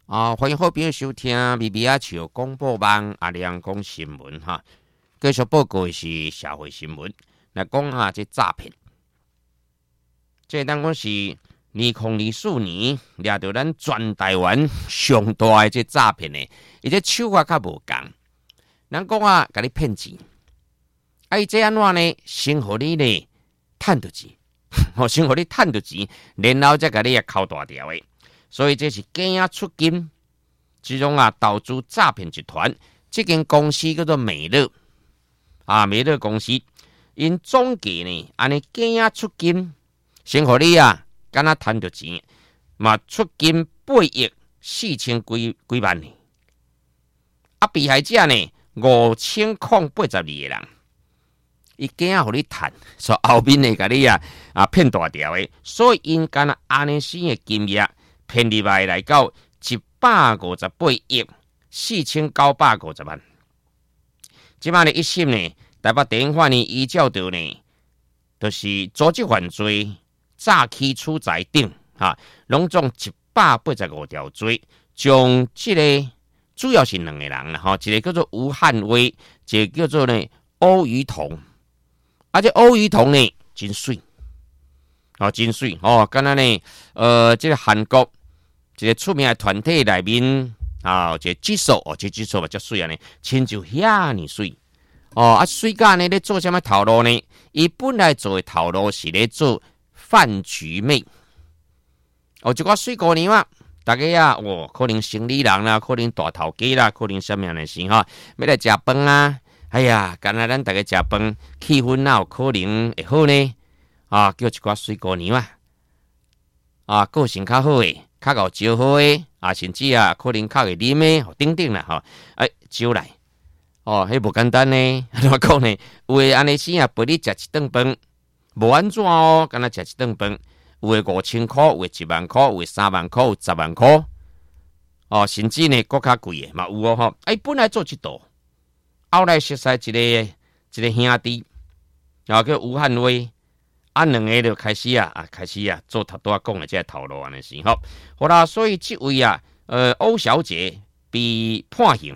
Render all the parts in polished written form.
欢迎好朋友收听咪咪啊笑广播网阿亮讲新闻哈。继续报告的是社会新闻，来讲下这诈骗。这当讲是2024年掠到咱全台湾上大的这诈骗的，伊这手法较无共。咱讲啊，甲你骗钱，伊这安怎呢？先互你呢趁到钱，先互你趁到钱，然后再甲你扣大条的。所以这是假啊出金，这种投资诈骗集团，这间公司叫做美乐美乐公司，因总计呢，安尼假啊出金，先互你敢若趁到钱，嘛出金8亿4000几万呢。被害者呢5082个人，伊假啊互你趁，所以后面呢甲你骗大条的，所以因敢若安尼生的金额。骗入来到158亿4950万。即摆呢一审呢，台北地院法院依照着呢，就是组织犯罪、诈欺取财等拢总185条罪，将这个主要是2个人啦，一个叫做吴汉威，一个叫做呢欧于彤。这欧于彤呢真水，真水敢若呢这个韩国。一个出名的团体内面一个技术这技术嘛，遮水呢，亲就遐尼水水甲呢咧做啥物头路呢？伊本来做的头路是咧做饭局妹一个水姑娘大家可能生理人啦，可能大头家啦，可能什么样的事要来食饭哎呀，干那咱大家食饭，气氛哪有可能会好呢？叫一个水姑娘个性较好诶。较够招好诶，甚至可能较会啉诶，等等啦，招来，迄无简单呢。怎么讲呢？有诶安尼时陪你食一顿饭，无安怎敢若食一顿饭，有诶5000块，有诶1万块，有诶3万块，有10万块，甚至呢更较贵诶嘛有本来做一道，后来熟识一个兄弟，叫吴汉威。2个就开始做头拄讲的这头路安尼是好啦，所以这位欧小姐被判刑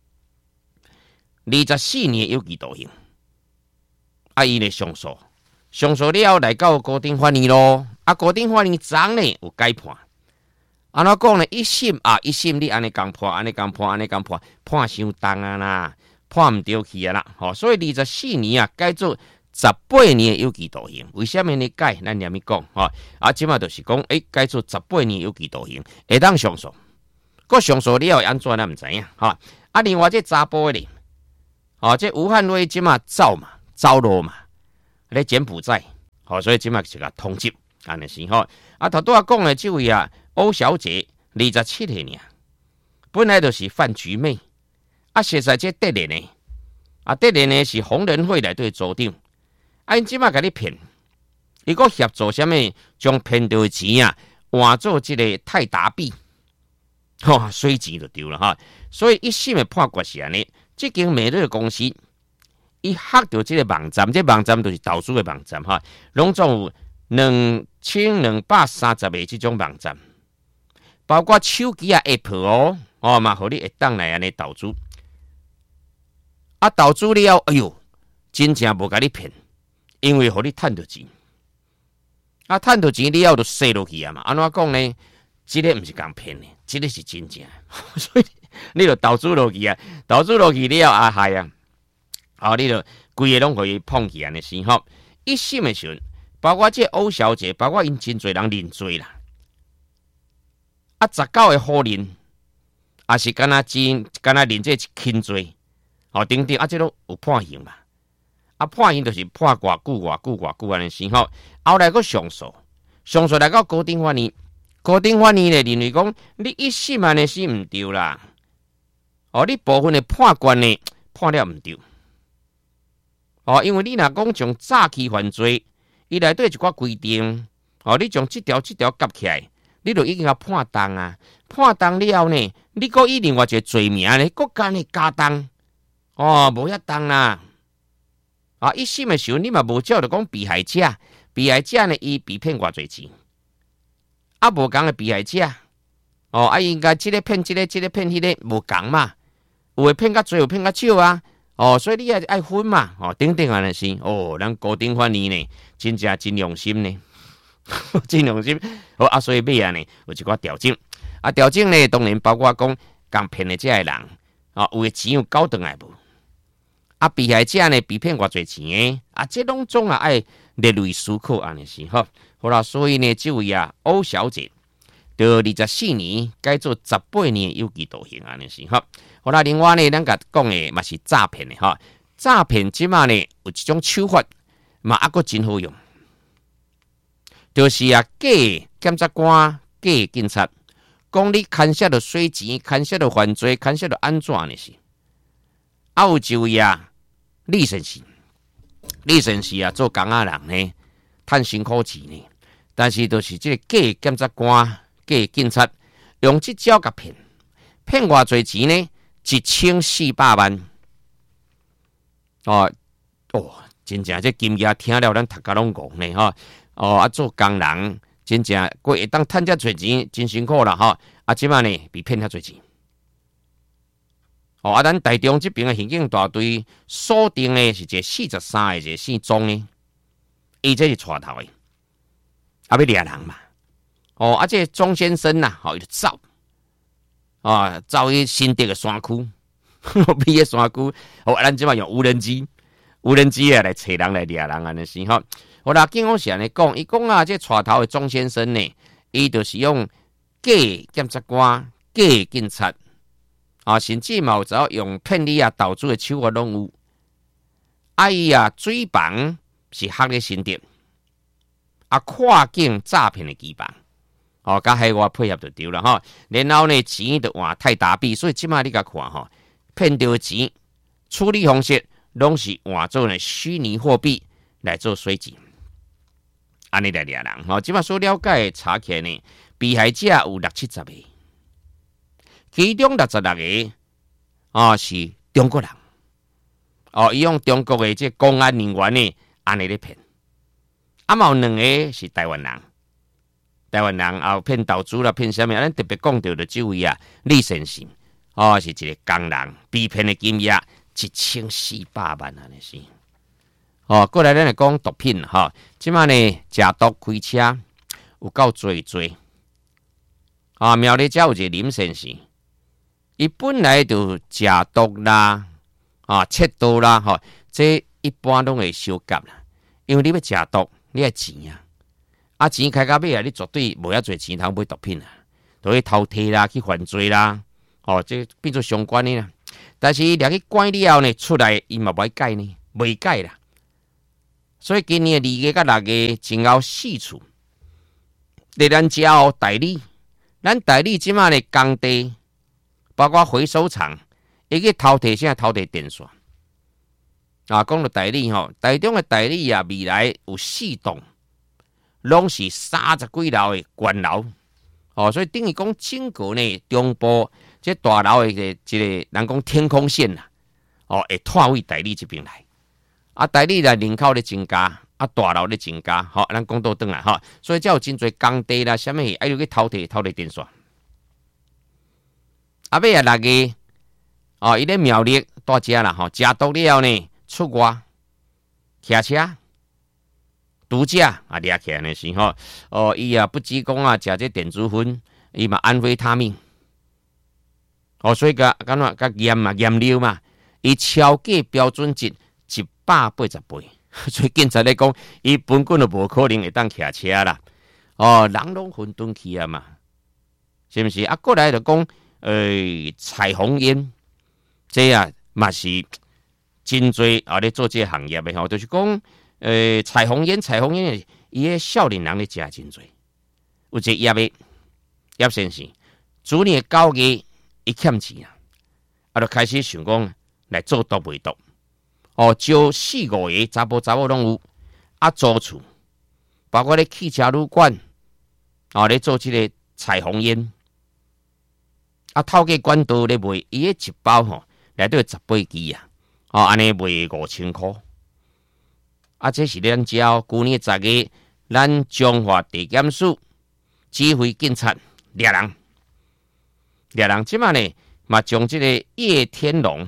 24年有期徒刑，伊咧上诉了后来到高等法院咯，高等法院昨呢有改判，安怎讲呢？一审你安尼讲判，判伤重啦，判唔对去啦，所以24年改做。18年有期徒刑，为什么呢？改咱念咪讲即马就是讲，改做18年有期徒刑，会当上诉，个上诉了安怎咱唔知影另外这查甫的这吴汉威即马走路嘛，咧柬埔寨，所以即马是个通缉，安尼是头拄讲的这位欧小姐27岁呢，本来就是饭局妹，现在这得人呢，得人呢是红人会内底组长。因即马甲你骗，伊个协助啥物，将骗到的钱换做这个泰达币，水钱就丢了所以一审的判决是安尼，这间美乐公司，伊黑到这个网站，这网站就是投资的网站拢总有2230个这种网站，包括手机App 嘛，互你会当来安尼投资，投资了，哎呦，真正无甲你骗。因为互你趁到钱，趁到钱了后就洗落去嘛。安怎讲呢？这个不是讲骗的，这个是真正。所以你就投资落去投资落去了害你就规个拢可以碰起安尼是一审的时候，包括这欧小姐，包括因真侪人认罪啦。19个好人，是敢若认这轻罪，等等这拢有判刑嘛。判刑就是判偌久安尼是后来个上诉来到高等法院，高等法院咧认为讲，你一审安尼是唔对啦，你部分的判决呢判了唔对，因为你若讲从诈欺犯罪，伊内底一寡规定，你从这条夹起来，你就已经判重判重了后呢，你搁以另外一个罪名呢，搁加呢加重，无遐重啦。一审的时候，你嘛无照着讲被害者呢，伊被骗偌侪钱，无共的被害者， 哦，应该这个骗这个，这个骗迄个无共嘛，有的骗较多，有骗较少啊。哦，所以你也爱分嘛，哦，等等安尼是，哦，咱高等法院呢，真正真用心呢，真用心。好啊，所以尾啊呢，有一寡调整。啊，调整呢，当然包括讲共骗的这个人，啊，有的钱有交转来无？啊，被害者呢被骗偌侪钱的，啊，这拢总啊爱列类思考安尼是吼。好啦，所以呢，这位啊，欧小姐，就24年改做18年有期徒刑安尼是吼。好啦，另外呢，咱甲讲的嘛是诈骗的吼，诈骗即马呢有一种手法嘛，还佫真好用，就是啊，假检察官、假警察，讲你牵涉到洗钱、牵涉到犯罪、牵涉到安怎呢是？啊，有一位啊，李先生，李先生啊，做工仔人呢，趁辛苦钱呢，但是就是这个假检察官、假警察，用这招甲骗，骗偌侪钱呢？1400万哦，真正这金额听了咱头壳拢戆呢吼。哦，啊做工人真正过会当趁遮侪钱，真辛苦啦吼。啊，即摆呢被骗遐侪钱。哦，啊，咱台中这边的刑警大队锁定的是一个43的一个姓钟呢，伊这是带头的，啊要掠人嘛。哦，啊这个钟先生呐，伊就走。啊，走去新竹的山区，比个山区，哦，咱即马用无人机啊来找人来掠人安尼是吼。好啦，警方是安尼讲，伊讲啊，这带头的钟先生呢，伊就是用假检察官、假警察，啊，甚至嘛有只要用骗你啊投资的手法拢有。啊伊啊，水房是学咧新竹，啊跨境诈骗的基房。哦，甲海外配合就对了吼，然后呢钱就换泰达币，所以即马你甲看吼，骗到钱处理方式拢是换做呢虚拟货币来做水钱，安尼来掠人吼。即马所了解查起来呢，被害者有60-70个，其中66个哦是中国人，哦伊用中国的这公安人员呢安尼咧骗，啊嘛有2个是台湾人。台湾人也有骗投资啦，骗啥物？咱特别讲到的这位啊，李先生哦，是一个工人，被骗的金额1400万安尼是。哦，过来咱来讲毒品哈，即马呢，食毒开车有够做。啊，苗栗遮有一个林先生，伊本来就食毒啦，啊，切刀啦，吼，这一般拢会收夹啦，因为你要食毒，你要钱啊。啊，钱开到尾啊，你绝对无遐侪钱通买毒品啊，都去偷摕啦，去犯罪啦，哦，这变做相关的啦。但是掠去关了后呢，出来伊嘛袂改呢，袂改啦。所以今年2月甲6月前后4处，伫咱遮代理，咱代理即马呢工地，包括回收厂，伊去偷摕啥？偷摕电线。啊，讲到代理吼，台中的代理啊，未来有4栋。拢是30几楼的高楼，哦，所以等于讲整个呢中部这大楼的一个人讲天空线啦，哦，会拖位台里这边来，啊，台里的人口咧增加，啊，大楼咧增加，好，咱讲到转来哈，所以才有真侪工地啦，啥物爱要去偷摕电线，啊，尾啊6月，哦，伊咧苗栗大遮啦，吼，食毒了呢，出外骑车。毒驾啊，掠起来呢是吼，哦，伊啊不只讲啊，食这电子烟，伊嘛安非他命，哦，所以甲验嘛验尿嘛，伊超过标准值180倍，所以警察咧讲，伊本根就无可能会当骑车啦，哦，人拢混沌去啊嘛，是不是？啊，过来就讲，彩虹烟，这啊嘛是真侪啊咧做这个行业的吼，就是讲。彩虹烟，伊个少年人咧食真多。有一个叶先生，主年9月伊欠钱啊，就开始想讲来做毒卖毒。哦，招4-5个查甫拢有，啊，租厝，包括咧汽车旅馆，啊，咧做这个彩虹烟，啊，透过管道咧卖，伊个一包吼，内底18支啊，哦，安尼卖5000块。啊，这是咱遮去年10月，咱彰化地检署指挥警察掠人， 猎人即马呢，嘛将这个叶天龙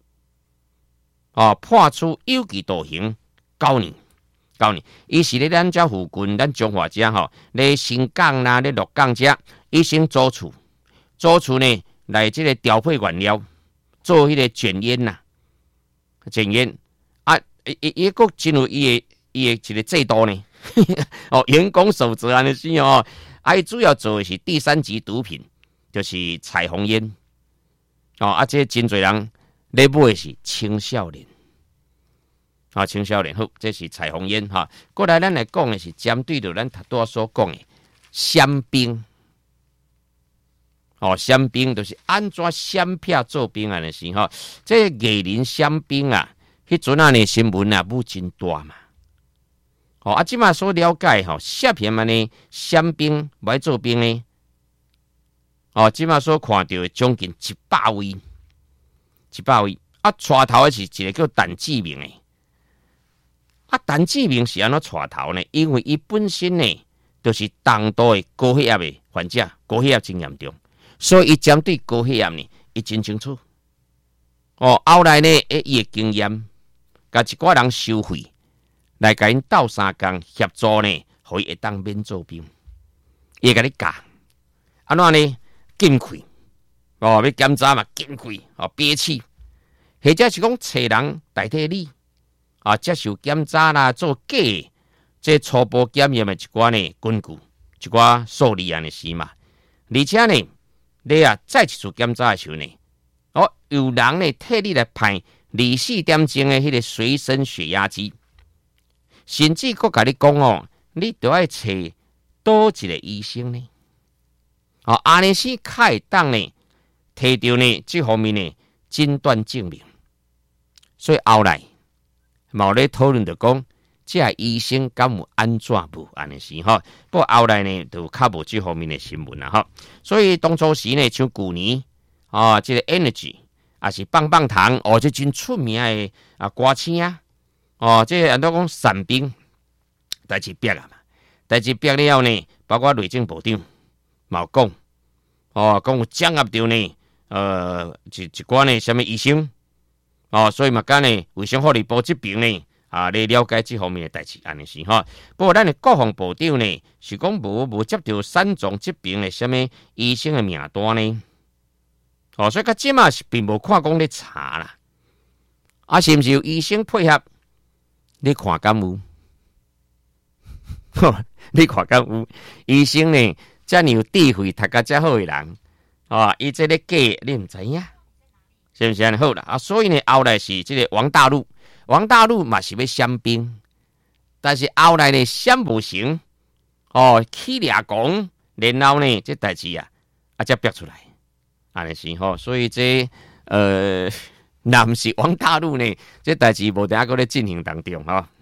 判处有期徒刑9年。9年，伊是咧咱遮附近，咱中华遮咧新港啦，咧鹿港遮，伊先租厝呢来这个调配原料，做迄个卷烟呐，卷烟啊，伊个真有伊的一个制度呢，员工守则安尼是哦，伊主要做的是第3级毒品，就是彩虹烟，这真侪人咧买的是青少年。青少年好，这是彩虹烟哈。过来，咱来讲的是针对着咱拄所讲的香槟。香槟就是安怎香片做冰安尼是哈。这艺人香槟啊，迄阵啊呢新闻啊舞真大嘛。即马所了解摄片安尼香槟买做冰呢。即马所看到的将近100位，100位啊，带头的是一个叫陈志明的。陈志明是安怎带头呢？因为伊本身呢，就是重度的高血压的患者，高血压真严重，所以伊针对高血压呢，伊真清楚。后来呢，伊的经验，甲一寡人收费，来甲因斗3工协助呢，互伊会当免做兵。伊会甲你教，安怎呢？禁气，要检查嘛，禁气，憋气，或者是讲找人代替你。接受检查啦，做假的，这初步检验的一寡呢根据，一寡数字安尼是嘛。而且呢，你再一次检查的时候呢，有人呢替你来派24点钟的迄个随身血压机，甚至佫甲你讲你就要找倒一个医生呢？安尼是开当呢，摕到呢这方面呢诊断证明，所以后来。冇咧讨论着讲，这医生敢有安怎无安尼是哈？不过后来呢，就较无这方面的新闻啦哈。所以当初时呢，像旧年这个 Energy 也是棒棒糖这真出名的歌星这人都讲散兵，代志逼啊嘛，代志逼了后呢，包括内政部长冇讲讲有掌握到呢一寡呢什么医生。所以嘛，干呢卫生福利部这边呢，来了解这方面的代志，安尼是哈。不过咱的国防部长呢，是讲无接到三总这边的什么医生的名单呢？所以到即嘛是并无看讲咧查啦，是毋是有医生配合？你看敢有？你看敢有？医生呢，遮尔有智慧、读甲遮好的人，伊这个假你毋知影？是不是安尼好啦？所以呢，后来是这个王大陆嘛是要闪兵，但是后来呢闪无成，起掠讲，然后呢这代志才逼出来，安尼是所以这若毋是王大陆呢，这代志无定还搁咧进行当中